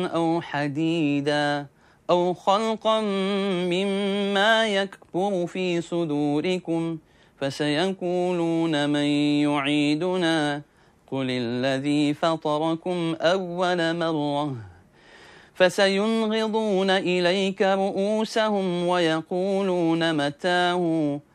أو حديدا أو خلقا مما يكبر في صدوركم فسيقولون من يعيدنا قل الذي فطركم أول مرة فسينغضون إليك رؤوسهم ويقولون متاه